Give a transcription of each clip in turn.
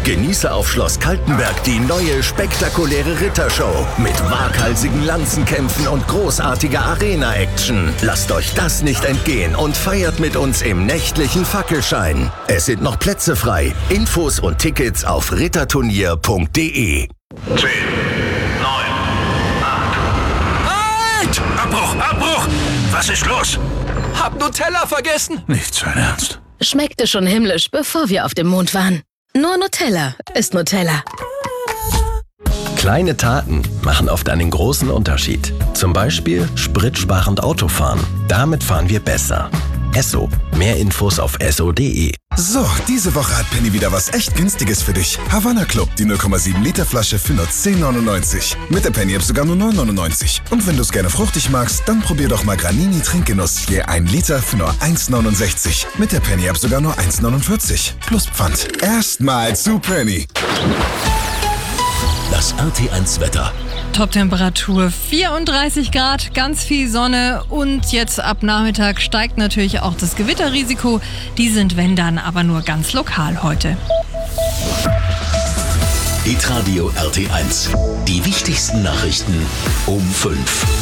Genieße auf Schloss Kaltenberg die neue spektakuläre Rittershow mit waghalsigen Lanzenkämpfen und großartiger Arena-Action. Lasst euch das nicht entgehen und feiert mit uns im nächtlichen Fackelschein. Es sind noch Plätze frei. Infos und Tickets auf ritterturnier.de. 10, 9, 8. Halt! Abbruch! Was ist los? Hab Nutella vergessen. Nicht sein Ernst. Schmeckte schon himmlisch, bevor wir auf dem Mond waren. Nur Nutella ist Nutella. Kleine Taten machen oft einen großen Unterschied. Zum Beispiel spritsparend Autofahren. Damit fahren wir besser. Esso. Mehr Infos auf esso.de. So, diese Woche hat Penny wieder was echt Günstiges für dich. Havanna Club, die 0,7 Liter Flasche für nur 10,99. Mit der Penny-App sogar nur 9,99. Und wenn du es gerne fruchtig magst, dann probier doch mal Granini Trinkgenuss. Je 1 Liter für nur 1,69. Mit der Penny-App sogar nur 1,49. Plus Pfand. Erstmal zu Penny. Das RT1-Wetter. Top-Temperatur 34 Grad, ganz viel Sonne und jetzt ab Nachmittag steigt natürlich auch das Gewitterrisiko. Die sind, wenn dann, aber nur ganz lokal heute. Hitradio RT1. Die wichtigsten Nachrichten um 5.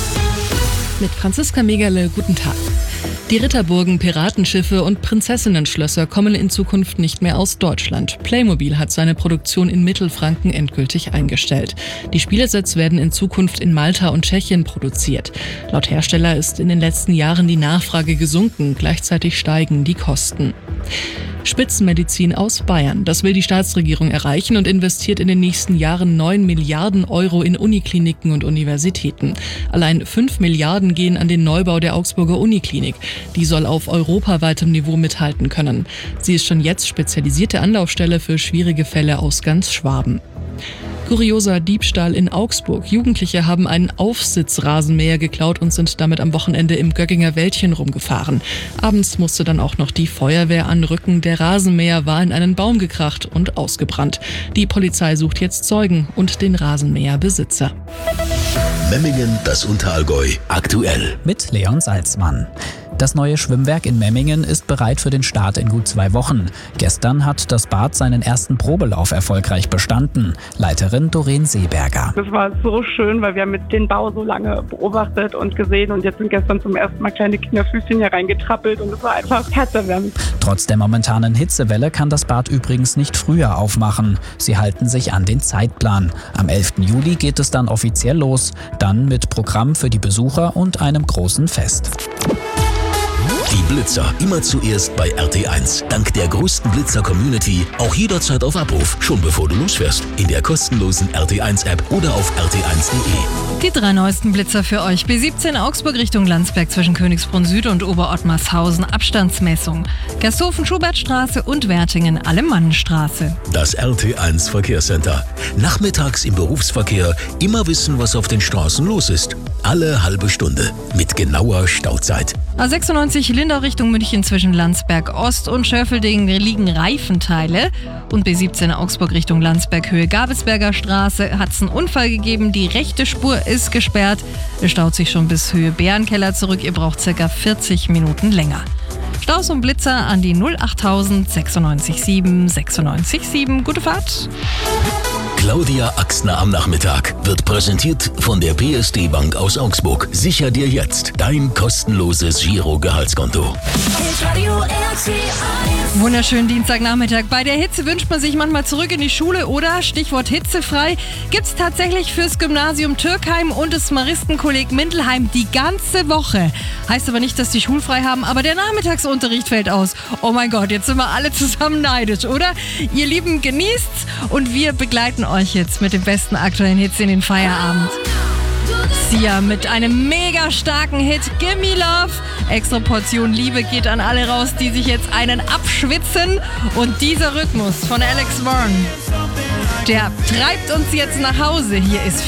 Mit Franziska Megerle, guten Tag. Die Ritterburgen, Piratenschiffe und Prinzessinnenschlösser kommen in Zukunft nicht mehr aus Deutschland. Playmobil hat seine Produktion in Mittelfranken endgültig eingestellt. Die Spielesets werden in Zukunft in Malta und Tschechien produziert. Laut Hersteller ist in den letzten Jahren die Nachfrage gesunken, gleichzeitig steigen die Kosten. Spitzenmedizin aus Bayern. Das will die Staatsregierung erreichen und investiert in den nächsten Jahren 9 Milliarden Euro in Unikliniken und Universitäten. Allein 5 Milliarden gehen an den Neubau der Augsburger Uniklinik. Die soll auf europaweitem Niveau mithalten können. Sie ist schon jetzt spezialisierte Anlaufstelle für schwierige Fälle aus ganz Schwaben. Kurioser Diebstahl in Augsburg. Jugendliche haben einen Aufsitzrasenmäher geklaut und sind damit am Wochenende im Gögginger Wäldchen rumgefahren. Abends musste dann auch noch die Feuerwehr anrücken. Der Rasenmäher war in einen Baum gekracht und ausgebrannt. Die Polizei sucht jetzt Zeugen und den Rasenmäherbesitzer. Memmingen, das Unterallgäu, aktuell. Mit Leon Salzmann. Das neue Schwimmwerk in Memmingen ist bereit für den Start in gut 2 Wochen. Gestern hat das Bad seinen ersten Probelauf erfolgreich bestanden. Leiterin Doreen Seeberger. Das war so schön, weil wir haben den Bau so lange beobachtet und gesehen und jetzt sind gestern zum ersten Mal kleine Kinderfüßchen hier reingetrappelt und es war einfach herzerwärmend. Trotz der momentanen Hitzewelle kann das Bad übrigens nicht früher aufmachen. Sie halten sich an den Zeitplan. Am 11. Juli geht es dann offiziell los, dann mit Programm für die Besucher und einem großen Fest. Die Blitzer immer zuerst bei RT1. Dank der größten Blitzer-Community auch jederzeit auf Abruf, schon bevor du losfährst. In der kostenlosen RT1-App oder auf rt1.de. Die 3 neuesten Blitzer für euch. B17 Augsburg Richtung Landsberg zwischen Königsbrunn Süd und Oberottmarshausen. Abstandsmessung. Gersthofen-Schubertstraße und Wertingen Alemannenstraße. Das RT1 Verkehrscenter. Nachmittags im Berufsverkehr immer wissen, was auf den Straßen los ist. Alle halbe Stunde mit genauer Stauzeit. A96 Lindau Richtung München zwischen Landsberg Ost und Schöffelding liegen Reifenteile. Und B17 Augsburg Richtung Landsberg Höhe Gabelsberger Straße hat es einen Unfall gegeben. Die rechte Spur ist gesperrt. Es staut sich schon bis Höhe Bärenkeller zurück. Ihr braucht ca. 40 Minuten länger. Staus und Blitzer an die 08000 96 7 96 7. Gute Fahrt. Claudia Axner am Nachmittag wird präsentiert von der PSD Bank aus Augsburg. Sicher dir jetzt dein kostenloses Giro-Gehaltskonto. Wunderschönen Dienstagnachmittag. Bei der Hitze wünscht man sich manchmal zurück in die Schule oder, Stichwort hitzefrei, gibt's tatsächlich fürs Gymnasium Türkheim und das Maristenkolleg Mindelheim die ganze Woche. Heißt aber nicht, dass die schulfrei haben, aber der Nachmittagsunterricht fällt aus. Oh mein Gott, jetzt sind wir alle zusammen neidisch, oder? Ihr Lieben, genießt's und wir begleiten euch jetzt mit den besten aktuellen Hits in den Feierabend. Sia mit einem mega starken Hit, Gimme Love. Extra Portion Liebe geht an alle raus, die sich jetzt einen abschwitzen. Und dieser Rhythmus von Alex Warren, der treibt uns jetzt nach Hause. Hier ist